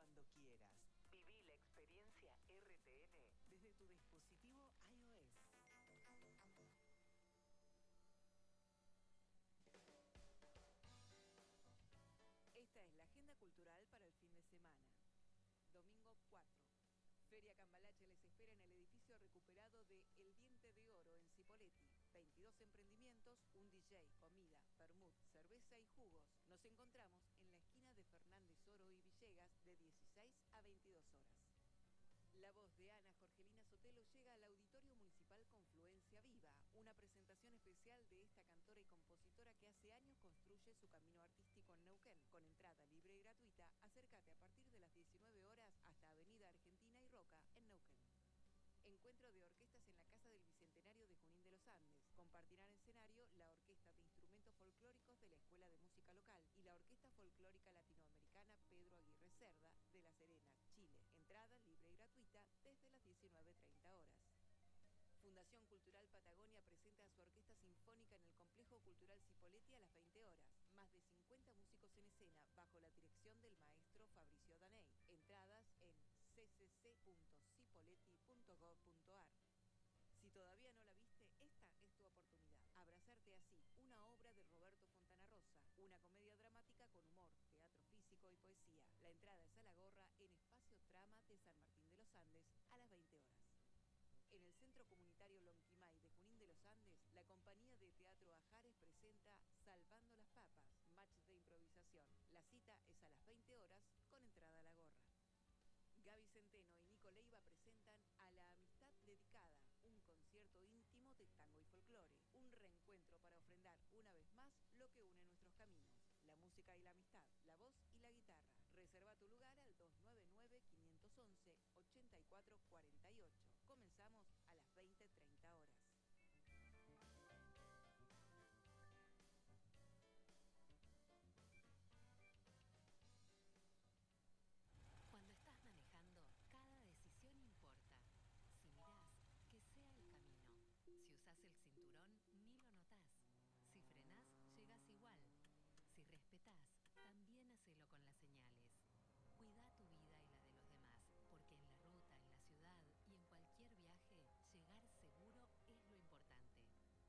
cuando quieras. Viví la experiencia RTN Desde tu dispositivo iOS. Esta es la agenda cultural para el fin de semana. Domingo 4. Feria Cambalache les espera en el edificio recuperado de El Diente de Oro en Cipolletti. 22 emprendimientos, un DJ, comida, vermut, cerveza y jugos. Nos encontramos en la esquina de Fernández Oro y Villegas de 16 a 22 horas. La voz de Ana Jorgelina Sotelo llega al Auditorio Municipal Confluencia Viva, una presentación especial de esta cantora y compositora que hace años construye su camino artístico en Neuquén. Con entrada libre y gratuita, acércate a partir de las 19 horas hasta Avenida Argentina y Roca, en Neuquén. Encuentro de orquestas en la Casa del Bicentenario de Junín de los Andes. Compartirán escenario la Orquesta de Instrumentos Folclóricos de la Escuela de Música Local y la Orquesta Folclórica Latinoamericana Pedro Aguirre Cerda de La Serena, Chile. Entrada libre y gratuita desde las 19:30 horas. Fundación Cultural Patagonia presenta a su orquesta sinfónica en el Complejo Cultural Cipolletti a las 20 horas. Más de 50 músicos en escena bajo la dirección del maestro Fabricio Daney. Entradas en ccc.cipolletti.gov.ar. Si todavía no la viste, esta es tu oportunidad. Abrazarte así, una obra de Roberto Fontana Rosa, una comedia dramática con humor, teatro físico y poesía. La entrada es a la gorra en Espacio Trama de San Martín de los Andes a las 20 horas. En el Centro Comunitario Lonquimay de Junín de los Andes, la compañía de teatro Ajares presenta Salvando las Papas, match de improvisación. La cita es a las 20 horas con entrada a la gorra. Gaby Centeno y Nico Leiva presentan A la Amistad Dedicada, un concierto íntimo de tango y folclore, un reencuentro para ofrendar una vez más lo que une nuestros caminos, la música y la amistad, la voz y la guitarra. Reserva tu lugar al 299-511-8448. Comenzamos